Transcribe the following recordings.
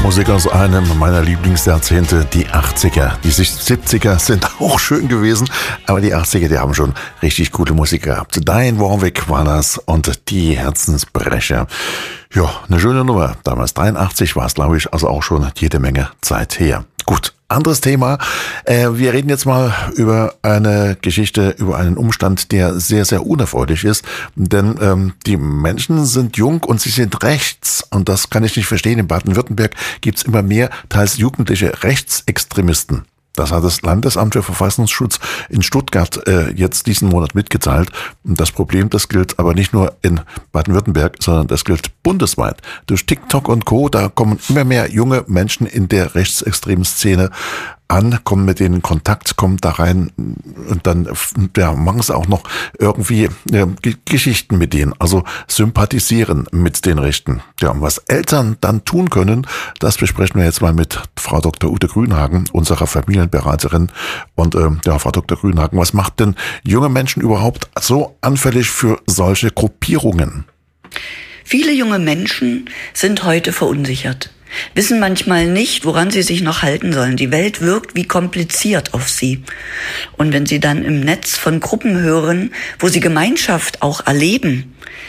Musik aus einem meiner Lieblingsjahrzehnte, die 80er. Die 70er sind auch schön gewesen, aber die 80er, die haben schon richtig gute Musik gehabt. Diane Warwick war das und die Herzensbrecher. Ja, eine schöne Nummer. Damals 83 war es, glaube ich, also auch schon jede Menge Zeit her. Gut. Anderes Thema. Wir reden jetzt mal über eine Geschichte, über einen Umstand, der sehr, sehr unerfreulich ist. Denn die Menschen sind jung und sie sind rechts. Und das kann ich nicht verstehen. In Baden-Württemberg gibt's immer mehr, teils jugendliche Rechtsextremisten. Das hat das Landesamt für Verfassungsschutz in Stuttgart jetzt diesen Monat mitgeteilt. Und das Problem, das gilt aber nicht nur in Baden-Württemberg, sondern das gilt bundesweit. Durch TikTok und Co., da kommen immer mehr junge Menschen in der rechtsextremen Szene an, kommen mit denen in Kontakt, kommen da rein und dann machen sie auch noch irgendwie Geschichten mit denen, also sympathisieren mit den Rechten. Ja, und was Eltern dann tun können, das besprechen wir jetzt mal mit Frau Dr. Ute Grünhagen, unserer Familienberaterin. Und Frau Dr. Grünhagen, was macht denn junge Menschen überhaupt so anfällig für solche Gruppierungen? Viele junge Menschen sind heute verunsichert, wissen manchmal nicht, woran sie sich noch halten sollen. Die Welt wirkt wie kompliziert auf sie. Und wenn sie dann im Netz von Gruppen hören, wo sie Gemeinschaft auch erleben,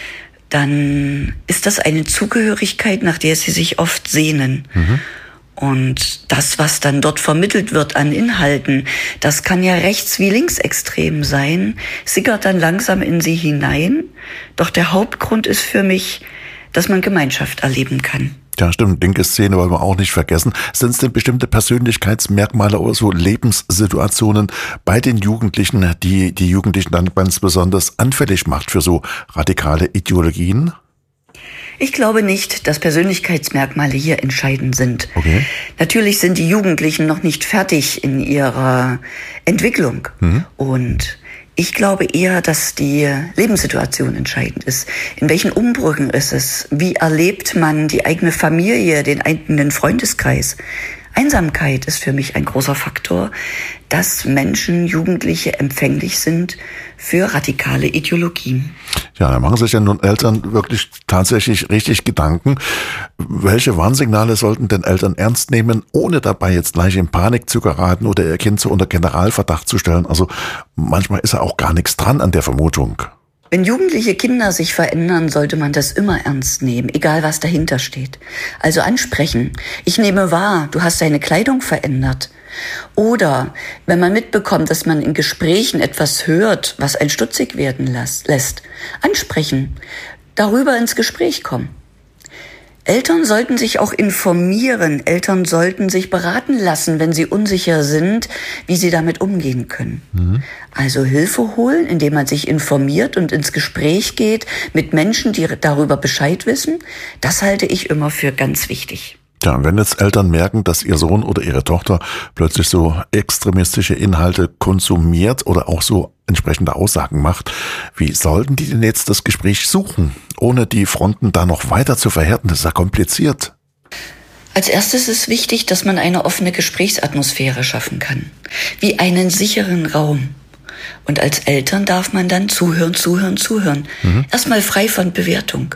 dann ist das eine Zugehörigkeit, nach der sie sich oft sehnen. Mhm. Und das, was dann dort vermittelt wird an Inhalten, das kann ja rechts- wie linksextrem sein, sickert dann langsam in sie hinein. Doch der Hauptgrund ist für mich, dass man Gemeinschaft erleben kann. Ja, stimmt. Linke Szene wollen wir auch nicht vergessen. Sind es denn bestimmte Persönlichkeitsmerkmale oder so Lebenssituationen bei den Jugendlichen, die Jugendlichen dann ganz besonders anfällig macht für so radikale Ideologien? Ich glaube nicht, dass Persönlichkeitsmerkmale hier entscheidend sind. Okay. Natürlich sind die Jugendlichen noch nicht fertig in ihrer Entwicklung. Und ich glaube eher, dass die Lebenssituation entscheidend ist. In welchen Umbrüchen ist es? Wie erlebt man die eigene Familie, den eigenen Freundeskreis? Einsamkeit ist für mich ein großer Faktor, dass Menschen, Jugendliche empfänglich sind für radikale Ideologien. Ja, da machen sich ja nun Eltern wirklich tatsächlich richtig Gedanken. Welche Warnsignale sollten denn Eltern ernst nehmen, ohne dabei jetzt gleich in Panik zu geraten oder ihr Kind so unter Generalverdacht zu stellen? Also manchmal ist ja auch gar nichts dran an der Vermutung. Wenn jugendliche Kinder sich verändern, sollte man das immer ernst nehmen, egal was dahinter steht. Also ansprechen. Ich nehme wahr, du hast deine Kleidung verändert. Oder wenn man mitbekommt, dass man in Gesprächen etwas hört, was einen stutzig werden lässt, ansprechen. Darüber ins Gespräch kommen. Eltern sollten sich auch informieren. Eltern sollten sich beraten lassen, wenn sie unsicher sind, wie sie damit umgehen können. Also Hilfe holen, indem man sich informiert und ins Gespräch geht mit Menschen, die darüber Bescheid wissen. Das halte ich immer für ganz wichtig. Ja, und wenn jetzt Eltern merken, dass ihr Sohn oder ihre Tochter plötzlich so extremistische Inhalte konsumiert oder auch so entsprechende Aussagen macht, wie sollten die denn jetzt das Gespräch suchen, ohne die Fronten da noch weiter zu verhärten? Das ist ja kompliziert. Als erstes ist wichtig, dass man eine offene Gesprächsatmosphäre schaffen kann, wie einen sicheren Raum. Und als Eltern darf man dann zuhören. Erstmal frei von Bewertung.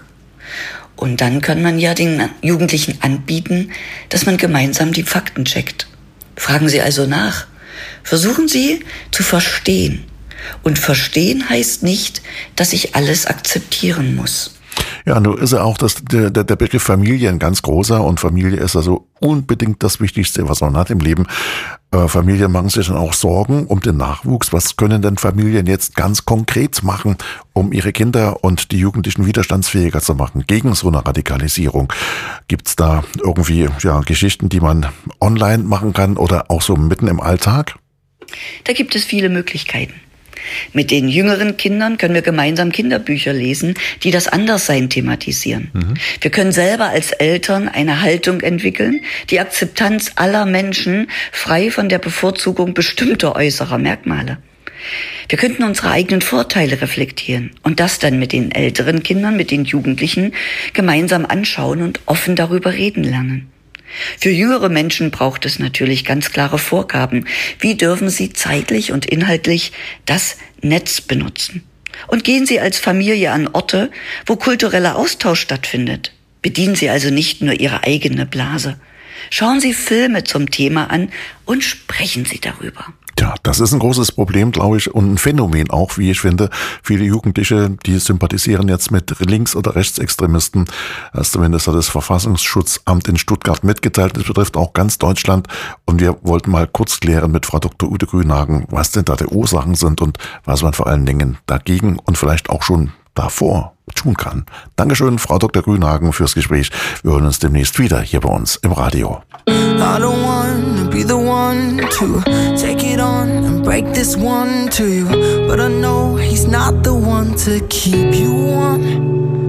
Und dann kann man ja den Jugendlichen anbieten, dass man gemeinsam die Fakten checkt. Fragen Sie also nach. Versuchen Sie zu verstehen. Und verstehen heißt nicht, dass ich alles akzeptieren muss. Ja, nun ist ja auch der Begriff Familie ein ganz großer und Familie ist also unbedingt das Wichtigste, was man hat im Leben. Familien machen sich dann auch Sorgen um den Nachwuchs. Was können denn Familien jetzt ganz konkret machen, um ihre Kinder und die Jugendlichen widerstandsfähiger zu machen gegen so eine Radikalisierung? Gibt's da irgendwie Geschichten, die man online machen kann oder auch so mitten im Alltag? Da gibt es viele Möglichkeiten. Mit den jüngeren Kindern können wir gemeinsam Kinderbücher lesen, die das Anderssein thematisieren. Wir können selber als Eltern eine Haltung entwickeln, die Akzeptanz aller Menschen, frei von der Bevorzugung bestimmter äußerer Merkmale. Wir könnten unsere eigenen Vorteile reflektieren und das dann mit den älteren Kindern, mit den Jugendlichen gemeinsam anschauen und offen darüber reden lernen. Für jüngere Menschen braucht es natürlich ganz klare Vorgaben. Wie dürfen sie zeitlich und inhaltlich das Netz benutzen? Und gehen Sie als Familie an Orte, wo kultureller Austausch stattfindet. Bedienen Sie also nicht nur Ihre eigene Blase. Schauen Sie Filme zum Thema an und sprechen Sie darüber. Ja, das ist ein großes Problem, glaube ich, und ein Phänomen auch, wie ich finde. Viele Jugendliche, die sympathisieren jetzt mit Links- oder Rechtsextremisten. Zumindest hat das Verfassungsschutzamt in Stuttgart mitgeteilt. Das betrifft auch ganz Deutschland. Und wir wollten mal kurz klären mit Frau Dr. Ute Grünhagen, was denn da die Ursachen sind und was man vor allen Dingen dagegen und vielleicht auch schon davor tun kann. Dankeschön, Frau Dr. Grünhagen, fürs Gespräch. Wir hören uns demnächst wieder hier bei uns im Radio. I don't wanna be the one to take it on and break this one to you, but I know he's not the one to keep you warm.